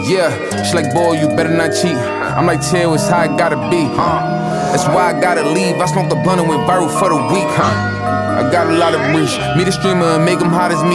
Yeah, she like, boy, you better not cheat. I'm like, tell it's how it gotta be, That's why I gotta leave. I smoked the blunt and went viral for the week, I got a lot of reach. Me the streamer and make them hot as me.